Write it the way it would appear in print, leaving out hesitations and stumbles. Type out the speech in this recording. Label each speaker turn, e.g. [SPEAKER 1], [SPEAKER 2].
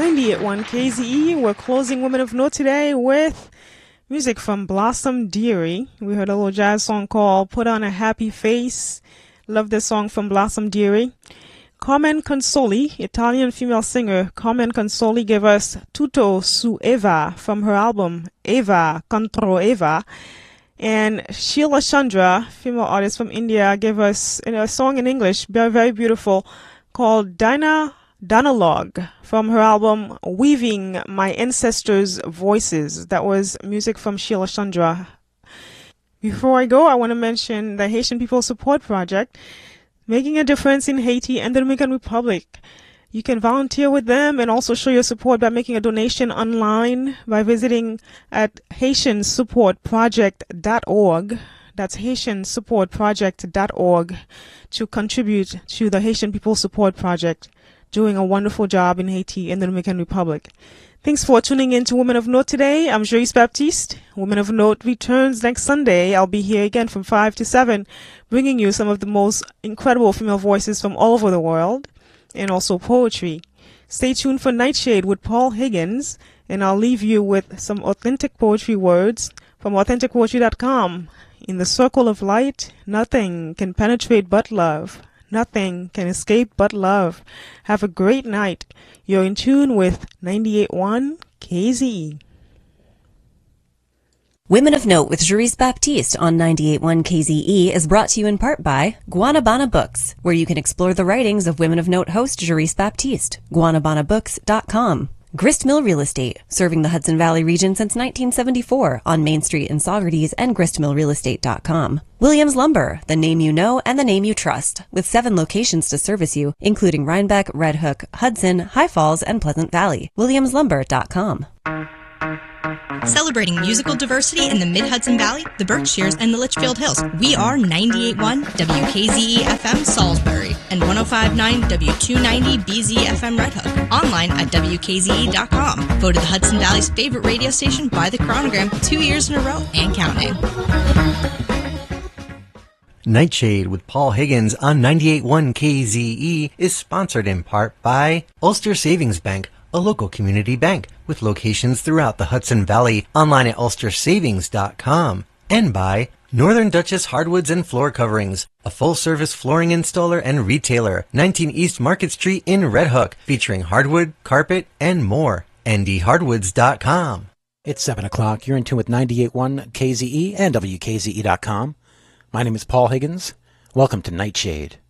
[SPEAKER 1] 98.1 KZE. We're closing Women of Note today with music from Blossom Dearie. We heard a little jazz song called Put on a Happy Face. Love this song from Blossom Dearie. Carmen Consoli, Italian female singer Carmen Consoli, gave us Tutto su Eva from her album Eva Contro Eva. And Sheila Chandra, female artist from India, gave us a song in English, very, very beautiful, called Dialogue from her album Weaving My Ancestors' Voices. That was music from Sheila Chandra. Before I go, I want to mention the Haitian People Support Project, making a difference in Haiti and the Dominican Republic. You can volunteer with them and also show your support by making a donation online by visiting at HaitianSupportProject.org. That's HaitianSupportProject.org to contribute to the Haitian People Support Project, doing a wonderful job in Haiti and the Dominican Republic. Thanks for tuning in to Women of Note today. I'm Joyce Baptiste. Women of Note returns next Sunday. I'll be here again from 5 to 7, bringing you some of the most incredible female voices from all over the world, and also poetry. Stay tuned for Nightshade with Paul Higgins, and I'll leave you with some authentic poetry words from AuthenticPoetry.com. In the circle of light, nothing can penetrate but love. Nothing can escape but love. Have a great night. You're in tune with 98.1 KZE.
[SPEAKER 2] Women of Note with Joyce Baptiste on 98.1 KZE is brought to you in part by Guanabana Books, where you can explore the writings of Women of Note host Joyce Baptiste. GuanabanaBooks.com. Gristmill Real Estate, serving the Hudson Valley region since 1974 on Main Street in Saugerties and gristmillrealestate.com. Williams Lumber, the name you know and the name you trust, with 7 locations to service you, including Rhinebeck, Red Hook, Hudson, High Falls, and Pleasant Valley. WilliamsLumber.com.
[SPEAKER 3] Celebrating musical diversity in the Mid-Hudson Valley, the Berkshires, and the Litchfield Hills. We are 98.1 WKZE-FM Salisbury and 105.9 W290BZ-FM Red Hook. Online at WKZE.com. Voted the Hudson Valley's favorite radio station by the Chronogram 2 years in a row and counting.
[SPEAKER 4] Nightshade with Paul Higgins on 98.1 KZE is sponsored in part by Ulster Savings Bank, a local community bank with locations throughout the Hudson Valley, online at ulstersavings.com, and by Northern Duchess Hardwoods and Floor Coverings, a full-service flooring installer and retailer, 19 East Market Street in Red Hook, featuring hardwood, carpet, and more. ndhardwoods.com.
[SPEAKER 5] It's 7 o'clock. You're in tune with 98.1 KZE and WKZE.com. My name is Paul Higgins. Welcome to Nightshade.